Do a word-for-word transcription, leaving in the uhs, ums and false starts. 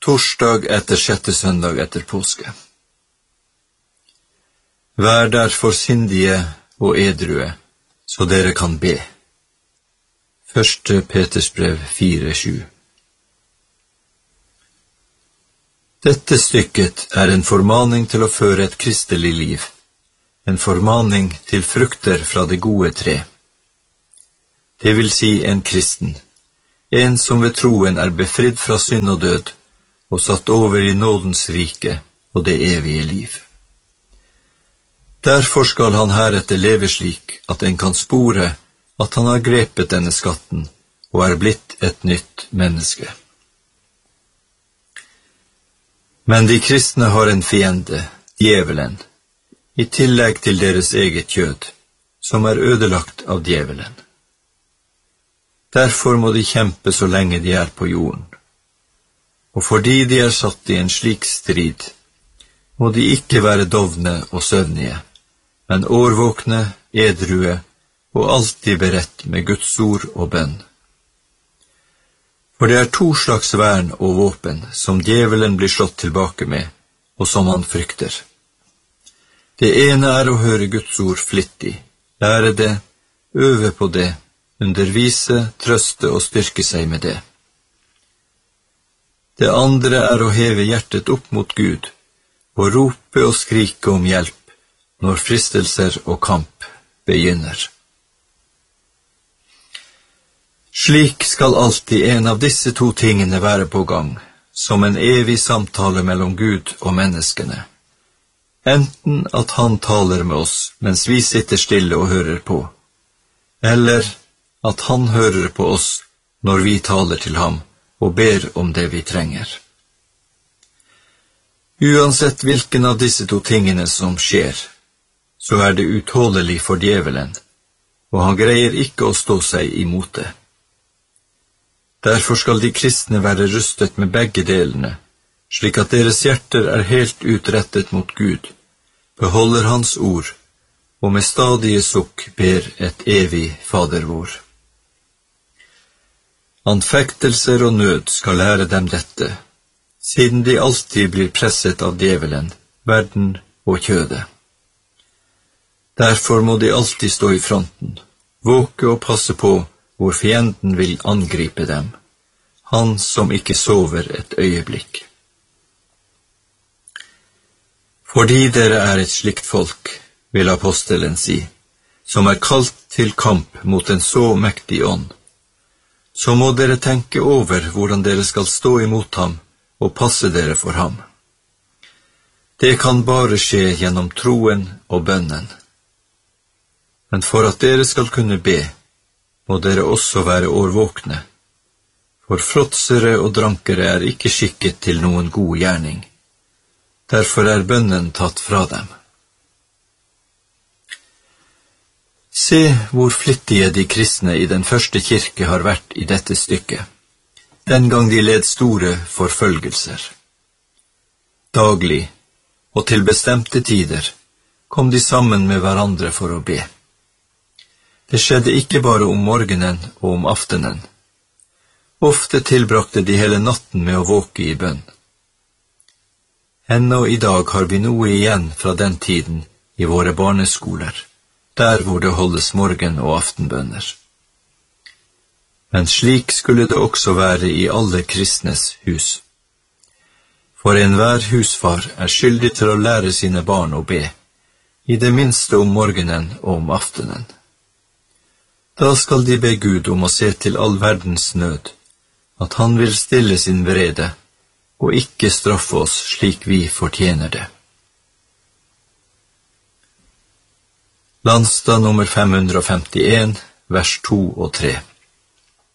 Torsdag etter sjette søndag etter påske. Vær derfor sindige og edrue, så dere kan be. Første Peters brev fire sju. Dette stykket er en formaning til å føre et kristelig liv, en formaning til frukter fra det gode tre. Det vil si en kristen, en som ved troen er befridd fra synd og død, og satt over i nådens rike og det evige liv. Derfor skal han heretter leve slik at en kan spore at han har grepet denne skatten og er blitt et nytt menneske. Men de kristne har en fiende, djevelen, i tillegg til deres eget kjød, som er ødelagt av djevelen. Derfor må de kjempe så lenge de er på jorden. Og fordi de er satt i en slik strid, må de ikke være dovne og søvnige, men årvåkne, edrue og alltid beredt med Guds ord og bønn. For det er to slags vern og våpen som djevelen blir slått tilbake med, og som han frykter. Det ene er å høre Guds ord flittig, lære det, øve på det, undervise, trøste og styrke seg med det. Det andre er å heve hjertet opp mot Gud, og rope og skrike om hjelp når fristelser og kamp begynner. Slik skal alltid en av disse to tingene være på gang, som en evig samtale mellom Gud og menneskene. Enten at han taler med oss mens vi sitter stille og hører på, eller at han hører på oss når vi taler til ham og ber om det vi trenger. Uansett hvilken av disse to tingene som skjer, så er det utholdelig for djevelen, og han greier ikke å stå seg imot det. Derfor skal de kristne være rustet med begge delene, slik at deres hjerter er helt utrettet mot Gud, beholder hans ord, og med stadige sukk ber et evig Fader vår. Anfektelser og nød skal lære dem dette, siden de alltid blir presset av djevelen, verden og kjødet. Derfor må de alltid stå i fronten, våke og passe på hvor fienden vil angripe dem, han som ikke sover et øyeblikk. Fordi dere er et slikt folk, vil apostelen si, som er kalt til kamp mot en så mektig ånd, så må dere tenke over hvordan dere skal stå imot ham og passe dere for ham. Det kan bare skje gjennom troen og bønnen. Men for at dere skal kunne be, må dere også være årvåkne, for fråtsere og drankere er ikke skikket til noen god gjerning. Derfor er bønnen tatt fra dem. Se hvor flittige de kristne i den første kirke har vært i dette stykket, den gang de led store forfølgelser. Daglig, og til bestemte tider, kom de sammen med hverandre for å be. Det skjedde ikke bare om morgenen og om aftenen. Ofte tilbrakte de hele natten med å våke i bønn. Ennå i dag har vi noe igjen fra den tiden i våre barneskoler, der hvor det holdes morgen- og aftenbønner. Men slik skulle det også være i alle kristnes hus. For enhver husfar er skyldig til å lære sine barn å be, i det minste om morgenen og om aftenen. Da skal de be Gud om å se til all verdens nød, at han vil stille sin vrede, og ikke straffe oss slik vi fortjener det. Landstad nummer fem hundre og femtien, vers to og tre.